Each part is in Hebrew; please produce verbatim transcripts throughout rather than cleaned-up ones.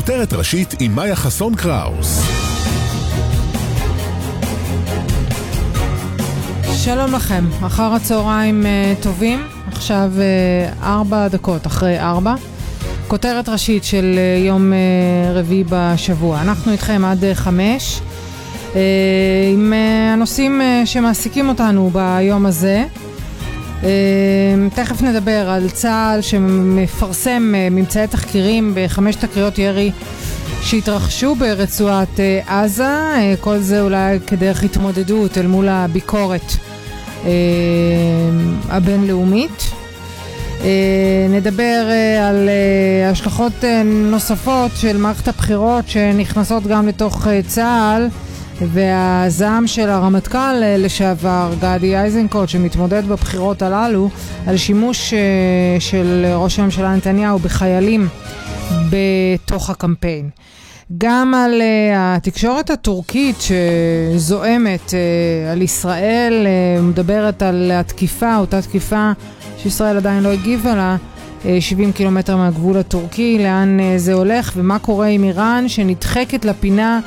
כותרת ראשית עם מאיה חסון קראוס. שלום לכם, אחר הצהריים טובים, עכשיו ארבע דקות אחרי ארבע. כותרת ראשית של יום רביעי בשבוע. אנחנו איתכם עד חמש עם הנושאים שמעסיקים אותנו ביום הזה. תכף נדבר על צה"ל שמפרסם ממצאי תחקירים בחמש תקריות ירי שהתרחשו ברצועת עזה. כל זה אולי כדרך התמודדות אל מול הביקורת הבינלאומית. נדבר על השלכות נוספות של מערכת הבחירות שנכנסות גם לתוך צה"ל, והזעם של הרמטכ"ל לשעבר גדי איזנקוט שמתמודד בבחירות הללו על שימוש של ראש הממשלה נתניהו בחיילים בתוך הקמפיין. גם על התקשורת הטורקית שזועמת על ישראל, מדברת על התקיפה, אותה תקיפה שישראל עדיין לא הגיבה לה, שבעים קילומטר מהגבול הטורקי, לאן זה הולך ומה קורה עם איראן שנדחקת לפינה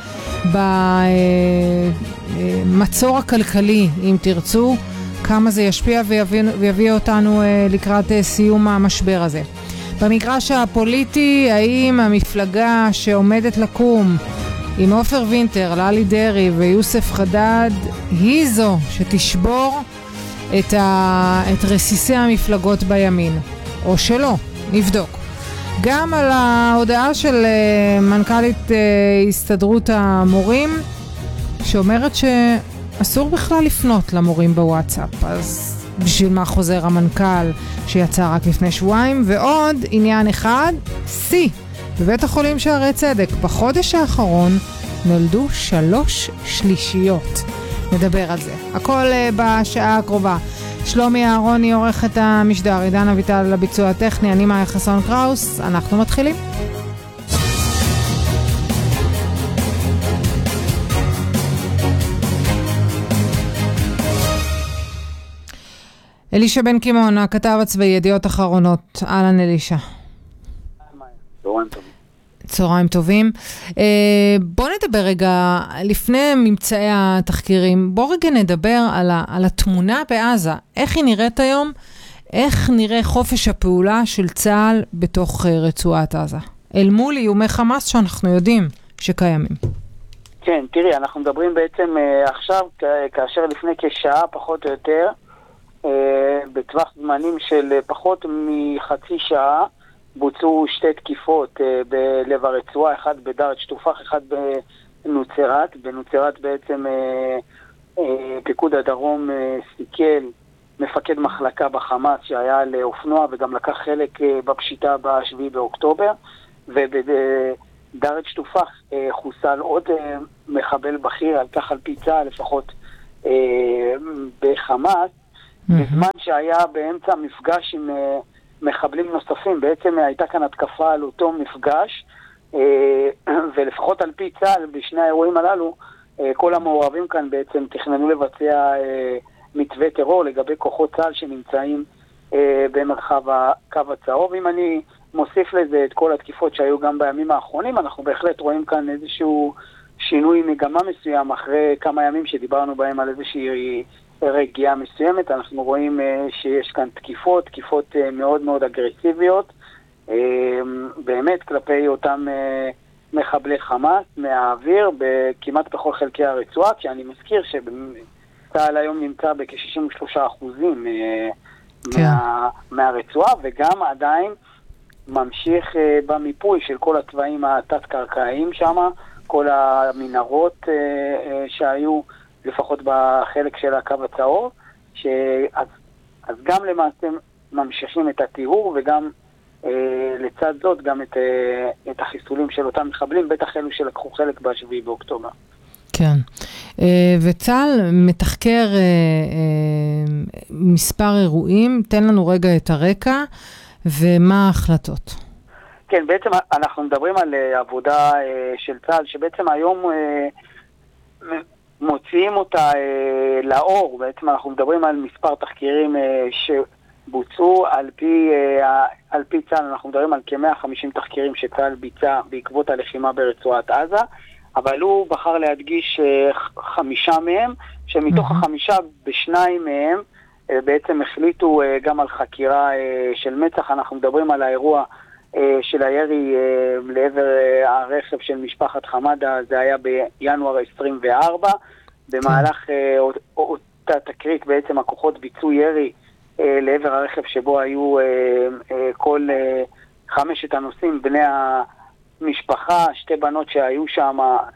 במצור הכלכלי, אם תרצו, כמה זה ישפיע ויביא, ויביא אותנו לקראת סיום המשבר הזה. במגרש הפוליטי, האם המפלגה שעומדת לקום עם עופר וינטר, ללי דרי ויוסף חדד היא זו שתשבור את, ה... את רסיסי המפלגות בימין, או שלא? נבדוק. גם על ההודעה של מנכ"לית הסתדרות המורים שאומרת שאסור בכלל לפנות למורים בוואטסאפ, אז בשביל מה חוזר המנכ"ל שיצא רק לפני שבועיים. ועוד עניין אחד, C בבית החולים שערי צדק בחודש האחרון נולדו שלוש שלישיות. נדבר על זה הכל בשעה הקרובה. שלומי אהרוני עורך את המשדר, עידן אביטל לביצוע הטכני, אני מאיה חסון קראוס. אנחנו מתחילים. אלישע בן קימון, הכתב הצבאי, ידיעות אחרונות. אהלן אלישע. צהריים טובים. צהריים טובים. בוא נדבר רגע, לפני ממצאי התחקירים, בוא רגע נדבר על, ה, על התמונה בעזה. איך היא נראית היום? איך נראה חופש הפעולה של צה"ל בתוך רצועת עזה? אל מול איומי חמאס שאנחנו יודעים שקיימים. כן, תראי, אנחנו מדברים בעצם עכשיו, כאשר לפני כשעה פחות או יותר, בטווח זמנים של פחות מחצי שעה, בוצעו שתי תקיפות בלב הרצועה, אחד בדרת שטופח, אחד בנוצרת. בנוצרת בעצם פיקוד הדרום סיכל מפקד מחלקה בחמאס שהיה על אופנוע וגם לקח חלק בפשיטה בשביעי באוקטובר, ובדרת שטופח חוסל עוד מחבל בכיר, על כך על פי צה"ל לפחות בחמאס, בזמן שהיה באמצע מפגש עם מחבלים נוספים. בעצם הייתה כאן התקפה על אותו מפגש, ולפחות על פי צה"ל בשני האירועים הללו, כל המעורבים כאן בעצם תכננו לבצע מתווה טרור לגבי כוחות צה"ל שנמצאים במרחב הקו הצהוב. אם אני מוסיף לזה את כל התקיפות שהיו גם בימים האחרונים, אנחנו בהחלט רואים כאן איזשהו שינוי מגמה מסוים אחרי כמה ימים שדיברנו בהם על איזושהי רגיעה מסוימת. אנחנו רואים שיש כאן תקיפות, תקיפות מאוד מאוד אגרסיביות, באמת כלפי אותם מחבלי חמאס מהאוויר, כמעט בכל חלקי הרצועה, כי אני מזכיר שצה"ל היום נמצא בכ-שישים ושלושה אחוזים מה, מהרצועה, וגם עדיין ממשיך במיפוי של כל הצבעים התת-קרקעיים שם, כל המנהרות שהיו לפחות בחלק של הקו הצהוב, שאז, אז גם למעשה ממשיכים את הטיהור, וגם אה, לצד זאת גם את, אה, את החיסולים של אותם מחבלים, בטח אלו שלקחו חלק בשביעי באוקטובר. כן. אה, וצה"ל מתחקר אה, אה, מספר אירועים. תן לנו רגע את הרקע ומה ההחלטות. כן, בעצם אנחנו מדברים על אה, עבודה אה, של צה"ל, שבעצם היום אה, מוציאים אותה אה, לאור. בעצם אנחנו מדברים על מספר תחקירים אה, שבוצעו על פי אה, על פי צה"ל אנחנו מדברים על כ-מאה וחמישים תחקירים שצה"ל ביצע בעקבות הלחימה ברצועת עזה, אבל הוא בחר להדגיש חמישה מהם, שמתוך החמישה בשניים מהם בעצם החליטו גם על חקירה של מצ"ח. אנחנו מדברים על האירוע של הירי לעבר הרכב של משפחת חמדה, זה היה בינואר עשרים וארבע, במהלך אותה תקרית בעצם הכוחות ביצעו ירי לעבר הרכב שבו היו כל חמשת הנוסעים, בני המשפחה, שתי בנות שהיו שם,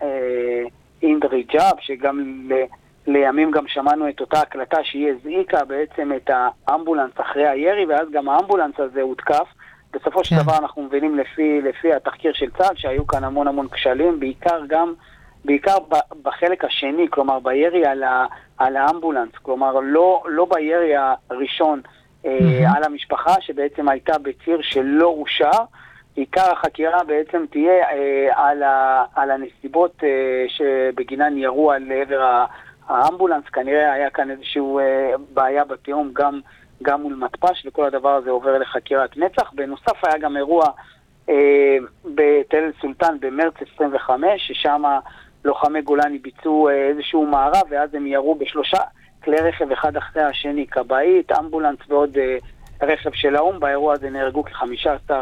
אינד ריג'אב, שגם לימים גם שמענו את אותה הקלטה שהיא הזעיקה בעצם את האמבולנס אחרי הירי, ואז גם האמבולנס הזה הותקף. בסופו של דבר אנחנו מבינים לפי, לפי התחקיר של צה"ל שהיו כאן המון המון כשלים, בעיקר גם, בעיקר בחלק השני, כלומר בירי על, ה, על האמבולנס, כלומר לא, לא בירי הראשון mm-hmm. אה, על המשפחה שבעצם הייתה בציר שלא אושר. עיקר החקירה בעצם תהיה אה, על, ה, על הנסיבות אה, שבגינן ירו על עבר האמבולנס. כנראה היה כאן איזשהו אה, בעיה בתיאום גם גם מול מטפש, וכל הדבר הזה עובר לחקירת מצ"ח. בנוסף היה גם אירוע אה, בתל סולטן במרץ עשרים וחמש, ששם לוחמי גולני ביצעו אה, איזשהו מערב, ואז הם ירו בשלושה כלי רכב אחד אחרי השני, כבאית, אמבולנס ועוד אה, רכב של האום. באירוע הזה נהרגו כ-חמישה עשר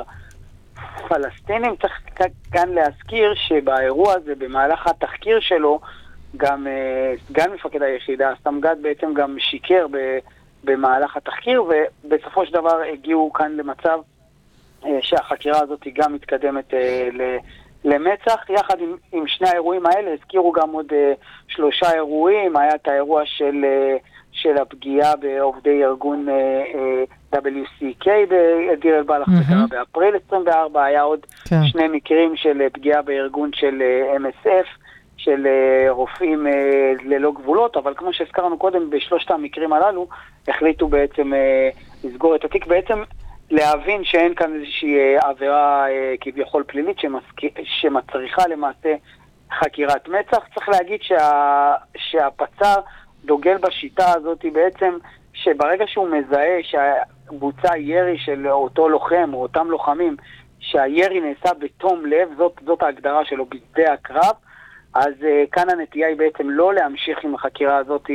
פלסטינים. צריך כאן להזכיר שבאירוע הזה, במהלך התחקיר שלו, גם אה, סגן מפקד היחידה, סמג"ד בעצם גם שיקר ב... במהלך התחקיר, ובסופו של דבר הגיעו כאן למצב אה, שהחקירה הזאת היא גם מתקדמת אה, למצ"ח. יחד עם, עם שני האירועים האלה הזכירו גם עוד אה, שלושה אירועים. היה את האירוע של, אה, של הפגיעה בעובדי ארגון אה, אה, דאבליו סי קיי בדיר אל בלח, mm-hmm. שקרה באפריל עשרים וארבע. היה עוד כן. שני מקרים של פגיעה בארגון של אה, אם אס אף, של רופאים ללא גבולות, אבל כמו שהזכרנו קודם, בשלושת המקרים הללו החליטו בעצם לסגור את התיק, בעצם להבין שאין כאן איזושהי עבירה כביכול פלילית שמצריכה למעשה חקירת מצ"ח. צריך להגיד שה, שהפצ"ר דוגל בשיטה הזאת בעצם, שברגע שהוא מזהה שבוצע ירי של אותו לוחם או אותם לוחמים, שהירי נעשה בתום לב, זאת, זאת ההגדרה שלו בשדה הקרב, אז uh, כאן הנטייה היא בעצם לא להמשיך עם החקירה הזאת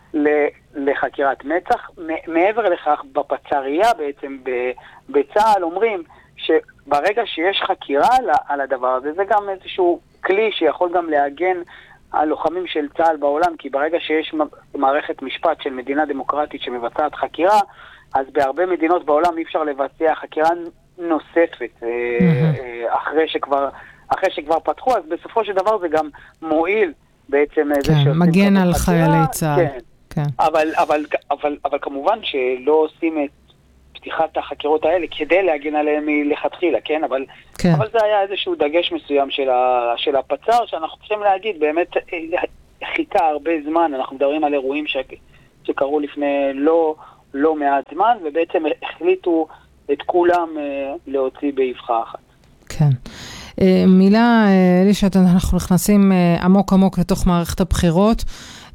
לחקירת מצ"ח. מעבר לכך, בפצ"רייה בעצם בצה"ל אומרים שברגע שיש חקירה על, על הדבר הזה, זה גם איזשהו כלי שיכול גם להגן על לוחמים של צה"ל בעולם, כי ברגע שיש מערכת משפט של מדינה דמוקרטית שמבצעת חקירה, אז בהרבה מדינות בעולם אי אפשר לבצע חקירה נוספת mm-hmm. אחרי שכבר... אחרי שכבר פתחו, אז בסופו של דבר זה גם מועיל בעצם כן, מגן על חיילי צה"ל. כן. כן. אבל, אבל, אבל, אבל כמובן שלא עושים את פתיחת החקירות האלה כדי להגן עליהם מלכתחילה, כן? אבל, כן. אבל זה היה איזשהו דגש מסוים של, ה, של הפצ"ר, שאנחנו צריכים להגיד, באמת חיכה הרבה זמן. אנחנו מדברים על אירועים ש, שקרו לפני לא, לא מעט זמן, ובעצם החליטו את כולם להוציא באבחה אחת. כן. מילה, אלישע, אנחנו נכנסים עמוק עמוק לתוך מערכת הבחירות,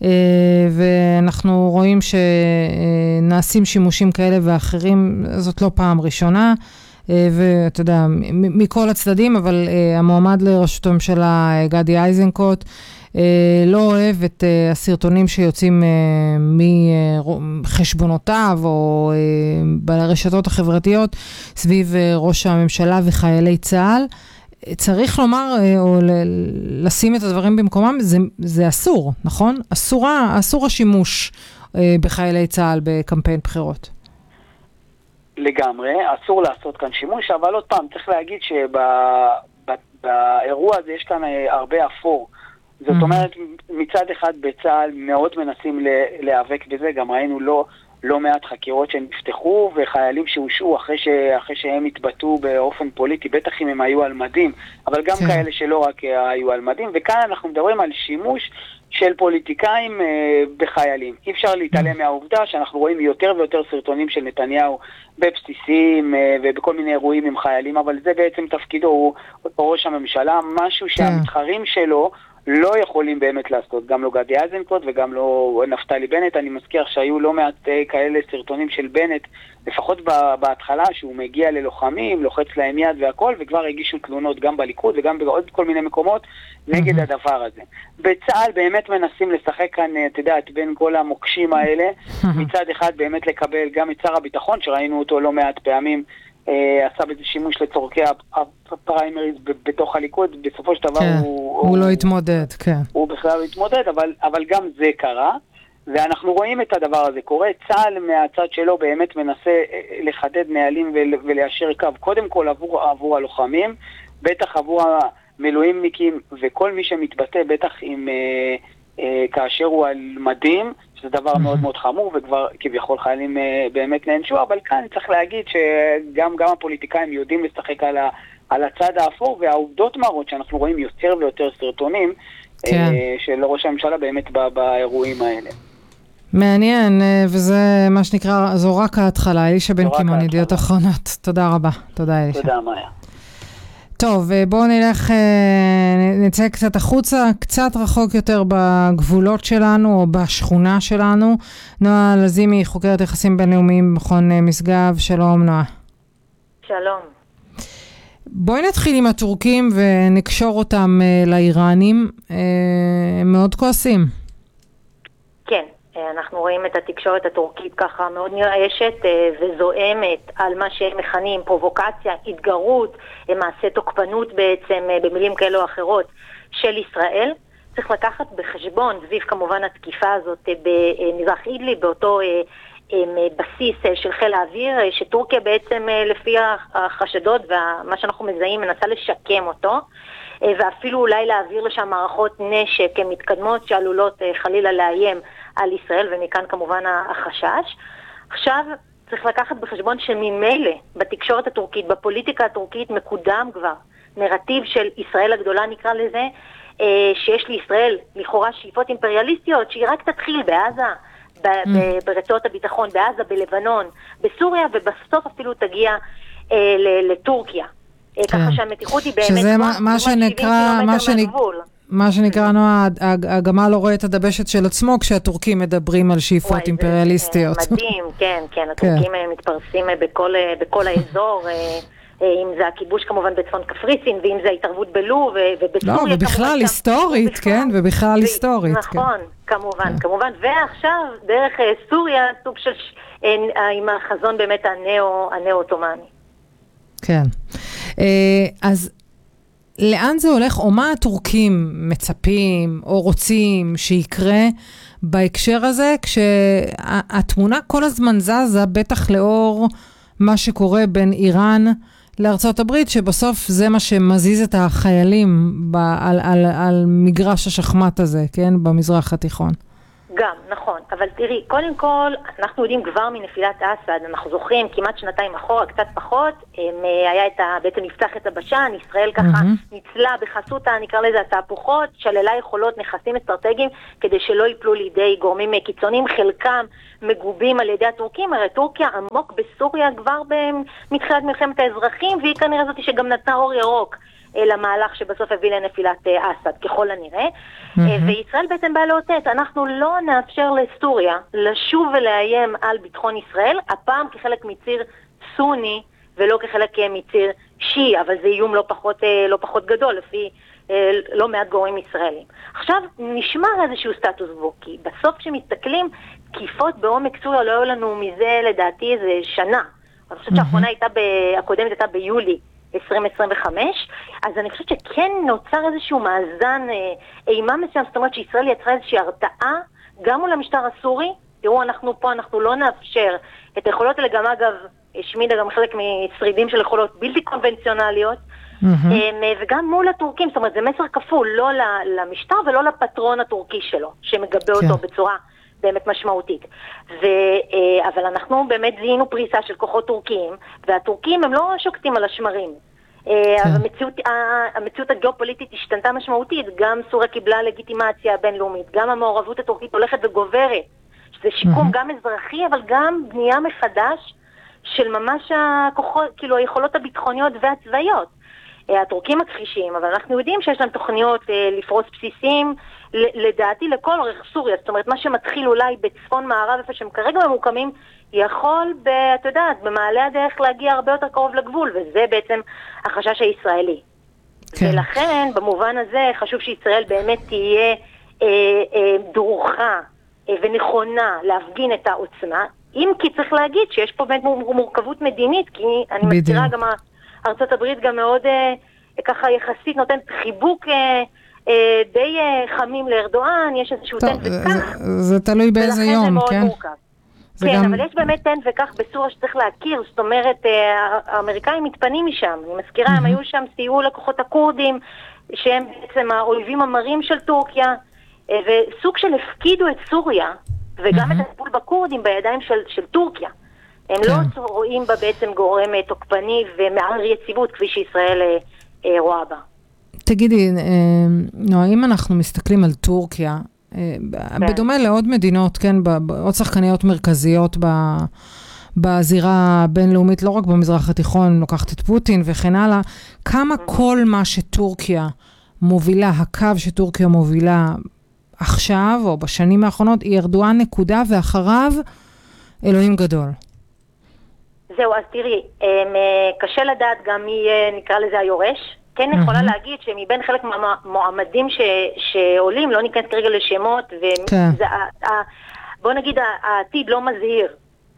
ואנחנו רואים שנעשים שימושים כאלה ואחרים, זאת לא פעם ראשונה, ואתה יודע, מכל הצדדים, אבל המועמד לראשות הממשלה גדי איזנקוט לא אוהב את הסרטונים שיוצאים מחשבונותיו או ברשתות החברתיות סביב ראש הממשלה וחיילי צה"ל. צריך לומר, או לשים את הדברים במקומם, זה, זה אסור, נכון? אסורה, אסור השימוש בחיילי צה"ל בקמפיין בחירות. לגמרי, אסור לעשות כאן שימוש, אבל עוד פעם, צריך להגיד שבאירוע הזה יש כאן הרבה אפור. זאת אומרת, מצד אחד בצה"ל מאוד מנסים להיאבק בזה, גם ראינו לא... לא מעט חקירות שנפתחו, וחיילים שהושעו אחרי, ש... אחרי שהם התבטאו באופן פוליטי, בטח אם הם היו על מדים, אבל גם כן. כאלה שלא רק היו על מדים, וכאן אנחנו מדברים על שימוש של פוליטיקאים אה, בחיילים. אי אפשר להתעלם mm. מהעובדה שאנחנו רואים יותר ויותר סרטונים של נתניהו בבסיסים אה, ובכל מיני אירועים עם חיילים, אבל זה בעצם תפקידו, הוא ראש הממשלה, משהו שהמתחרים שלו לא יכולים באמת לעשות, גם לא גדי איזנקוט וגם לא נפתלי בנט. אני מזכיר שהיו לא מעט כאלה סרטונים של בנט, לפחות בהתחלה, שהוא מגיע ללוחמים, לוחץ להם יד והכל, וכבר הגישו תלונות גם בליכוד וגם בעוד כל מיני מקומות נגד הדבר הזה. בצה"ל באמת מנסים לשחק כאן, אתה יודעת, בין כל המוקשים האלה, מצד אחד באמת לקבל גם את שר הביטחון, שראינו אותו לא מעט פעמים, עשה בזה שימוש לצורכי הפריימריז בתוך הליכוד, בסופו של דבר הוא... הוא לא התמודד, כן. הוא בכלל לא התמודד, אבל, אבל גם זה קרה, ואנחנו רואים את הדבר הזה קורה. צה"ל מהצד שלו באמת מנסה לחדד נהלים וליישר קו, קודם כל עבור, עבור הלוחמים, בטח עבור המילואימניקים, וכל מי שמתבטא בטח עם, אה, אה, כאשר הוא על מדים, שזה דבר mm-hmm. מאוד מאוד חמור, וכבר כביכול חיילים אה, באמת נענשו, אבל כאן צריך להגיד שגם גם הפוליטיקאים יודעים לשחק על, ה, על הצד האפור, והעובדות מראות שאנחנו רואים יותר ויותר סרטונים כן. אה, של ראש הממשלה באמת בא, באירועים האלה. מעניין, וזה מה שנקרא, זו רק ההתחלה. אלישע בן קימון, ידיעות אחרונות. תודה רבה. תודה אלישע. תודה מאיה. טוב, בואו נלך, נצא קצת החוצה, קצת רחוק יותר בגבולות שלנו או בשכונה שלנו. נועה לזימי, חוקרת יחסים בינלאומיים במכון משגב. שלום נועה. שלום. בואי נתחיל עם הטורקים ונקשור אותם לאיראנים. הם מאוד כועסים. כן. אנחנו רואים את התקשורת הטורקית ככה מאוד נרעשת וזועמת על מה שהם מכנים פרובוקציה, התגרות, מעשה תוקפנות בעצם במילים כאלו או אחרות של ישראל. צריך לקחת בחשבון, סביב כמובן התקיפה הזאת במזרח אידלי, באותו בסיס של חיל האוויר, שטורקיה בעצם לפי החשדות ומה שאנחנו מזהים מנסה לשקם אותו, ואפילו אולי להעביר לשם מערכות נשק מתקדמות שעלולות חלילה לאיים על ישראל, ומכאן כמובן החשש. עכשיו צריך לקחת בחשבון שממילא בתקשורת הטורקית, בפוליטיקה הטורקית מקודם כבר נרטיב של ישראל הגדולה נקרא לזה, שיש לישראל לכאורה שאיפות אימפריאליסטיות, שהיא רק תתחיל בעזה, ברצועות הביטחון, בעזה, בלבנון, בסוריה, ובסוף אפילו תגיע לטורקיה. ככה שהמתיחות היא באמת שזה מה שנקרא, מה שנקרא מה שנקרא נועה, הגמל לא רואה את הדבשת של עצמו כשהטורקים מדברים על שאיפות אימפריאליסטיות. מדהים, כן, כן, הטורקים מתפרסים בכל האזור, אם זה הכיבוש כמובן בצפון קפריסין, ואם זה ההתערבות בלוב ובסוריה. לא, ובכלל היסטורית, כן, ובכלל היסטורית. נכון, כמובן, כמובן, ועכשיו דרך סוריה, סוג של, עם החזון באמת הנאו-אוטומני. כן, אז לאן זה הולך, או מה הטורקים מצפים או רוצים שיקרה בהקשר הזה, כשהתמונה כל הזמן זזה, בטח לאור מה שקורה בין איראן לארצות הברית, שבסוף זה מה שמזיז את החיילים ב- על, על, על מגרש השחמט הזה, כן, במזרח התיכון. גם, נכון. אבל תראי, קודם כל, אנחנו יודעים כבר מנפילת אסד, אנחנו זוכרים כמעט שנתיים אחורה, קצת פחות, היה את ה, בעצם נפתח את הבשן, ישראל ככה mm-hmm. ניצלה בחסות, נקרא לזה התהפוכות, שללה יכולות נכסים אסטרטגיים, כדי שלא ייפלו לידי גורמים קיצוניים, חלקם מגובים על ידי הטורקים, הרי טורקיה עמוק בסוריה כבר מתחילת מלחמת האזרחים, והיא כנראה זאת שגם נתנה אור ירוק למהלך שבסוף הביא לנפילת אסד, ככל הנראה. Mm-hmm. וישראל בעצם באה לאותת, אנחנו לא נאפשר לסוריה לשוב ולאיים על ביטחון ישראל, הפעם כחלק מציר סוני, ולא כחלק מציר שיעי, אבל זה איום לא פחות, לא פחות גדול, לפי לא מעט גורמים ישראלים. עכשיו נשמע איזשהו סטטוס בו, כי בסוף כשמסתכלים, תקיפות בעומק סוריה לא היו לנו מזה לדעתי איזה שנה. אני חושבת שהאחרונה הייתה, הקודמת הייתה ביולי עשרים עשרים וחמש, אז אני חושבת שכן נוצר איזשהו מאזן אימה מסוים, זאת אומרת שישראל יצרה איזושהי הרתעה גם מול המשטר הסורי. תראו, אנחנו פה, אנחנו לא נאפשר את היכולות האלה, גם אגב השמידה גם חלק משרידים של יכולות בלתי קונבנציונליות, וגם מול הטורקים, זאת אומרת זה מסר כפול, לא למשטר ולא לפטרון הטורקי שלו, שמגבה אותו בצורה באמת משמעותית. ו, אבל אנחנו באמת זיהינו פריסה של כוחות טורקיים, והטורקים הם לא שוקטים על השמרים. המציאות, המציאות הגיאופוליטית השתנתה משמעותית, גם סוריה קיבלה לגיטימציה בינלאומית, גם המעורבות הטורקית הולכת וגוברת, שזה שיקום גם אזרחי, אבל גם בנייה מחדש של ממש הכוחות, כאילו היכולות הביטחוניות והצבאיות. הטורקים מכחישים, אבל אנחנו יודעים שיש להם תוכניות לפרוס בסיסים, לדעתי לכל אורך סוריה, זאת אומרת, מה שמתחיל אולי בצפון מערב, איפה שהם כרגע ממוקמים, יכול, את יודעת, במעלה הדרך להגיע הרבה יותר קרוב לגבול, וזה בעצם החשש הישראלי. כן. ולכן, במובן הזה, חשוב שישראל באמת תהיה אה, אה, דרוכה אה, ונכונה להפגין את העוצמה, אם כי צריך להגיד שיש פה באמת מורכבות מדינית, כי אני מזכירה גם ארצות הברית גם מאוד אה, ככה יחסית נותנת חיבוק אה, אה, די אה, חמים לארדואן, יש איזשהו תן וכך. זה, זה תלוי באיזה יום, זה מאוד כן? מורכב. כן, גם... אבל יש באמת תן וכך בסוריה שצריך להכיר, זאת אומרת, האמריקאים מתפנים משם, אני מזכירה, הם היו שם, סייעו לכוחות הקורדים, שהם בעצם האויבים המרים של טורקיה, וסוג של הפקידו את סוריה, וגם את הטיפול בקורדים בידיים של, של טורקיה. הם כן. לא רואים בה בעצם גורם תוקפני ומערער יציבות, כפי שישראל אה, רואה בה. תגידי, אה, נו, האם אנחנו מסתכלים על טורקיה, בדומה לעוד מדינות, כן, עוד שחקניות מרכזיות בזירה הבינלאומית, לא רק במזרח התיכון, לוקחת את פוטין וכן הלאה, כמה כל מה שטורקיה מובילה, הקו שטורקיה מובילה עכשיו, או בשנים האחרונות, היא ארדואן נקודה, ואחריו אלוהים גדול. זהו, אז תראי, קשה לדעת גם מי נקרא לזה היורש, כן יכולה להגיד שמבין חלק מהמועמדים שעולים, לא ניכנס כרגע לשמות, בוא נגיד העתיד לא מזהיר.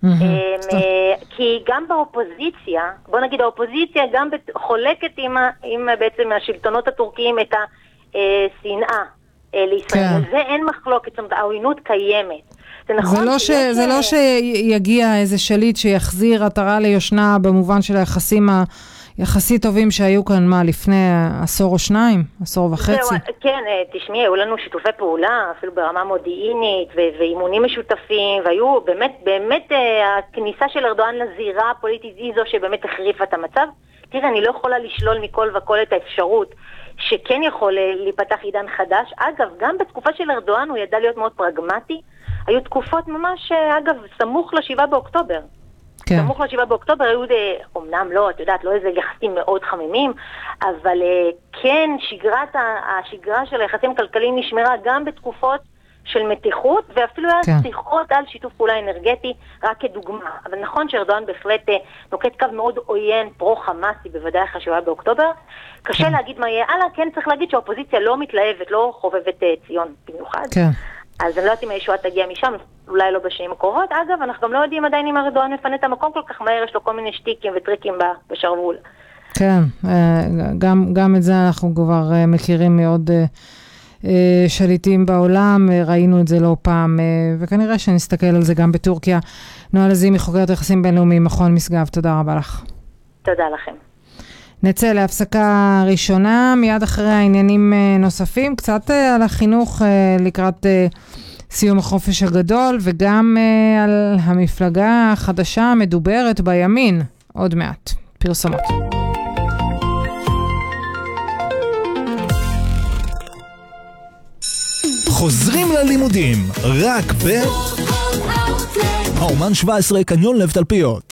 כי גם באופוזיציה, בוא נגיד האופוזיציה גם חולקת עם בעצם השלטונות הטורקיים את השנאה לישראל. זה אין מחלוקת, זאת אומרת, העוינות קיימת. זה לא שיגיע איזה שליט שיחזיר עטרה ליושנה במובן של היחסים ה... יחסית טובים שהיו כאן, מה, לפני עשור או שניים? עשור וחצי? כן, תשמעי, היו לנו שיתופי פעולה, אפילו ברמה מודיעינית, ואימונים משותפים, והיו באמת, באמת, הכניסה של ארדואן לזירה הפוליטית היא זו שבאמת החריפה את המצב. תראה, אני לא יכולה לשלול מכל וכל את האפשרות שכן יכול להיפתח עידן חדש. אגב, גם בתקופה של ארדואן הוא ידע להיות מאוד פרגמטי. היו תקופות ממש, אגב, סמוך לשבעה באוקטובר. כן. סמוך לשבעה באוקטובר היו, אומנם לא, את יודעת, לא איזה יחסים מאוד חמימים, אבל כן, שגרת, השגרה של היחסים הכלכליים נשמרה גם בתקופות של מתיחות, ואפילו כן. היה שיחות על שיתוף פעולה אנרגטי, רק כדוגמה. אבל נכון שארדואן בהחלט נוקט קו מאוד עוין, פרו-חמאסי, בוודאי אחרי שבעה באוקטובר. קשה כן. להגיד מה יהיה הלאה, כן צריך להגיד שהאופוזיציה לא מתלהבת, לא חובבת ציון במיוחד. כן. אז אני לא יודעת אם הישועה תגיע משם, אולי לא בשנים הקרובות. אגב, אנחנו גם לא יודעים עדיין אם ארדואן מפנה את המקום כל כך מהר, יש לו כל מיני שטיקים וטריקים בשרוול. כן, גם, גם את זה אנחנו כבר מכירים מאוד שליטים בעולם, ראינו את זה לא פעם, וכנראה שנסתכל על זה גם בטורקיה. נועה לזימי, חוקרת יחסים בינלאומיים, מכון משגב, תודה רבה לך. תודה לכם. נצא להפסקה ראשונה, מיד אחרי העניינים נוספים, קצת על החינוך לקראת סיום החופש הגדול, וגם על המפלגה החדשה המדוברת בימין, עוד מעט. פרסומות. חוזרים ללימודים, רק ב... האומן שבע עשרה, קניון לב תלפיות.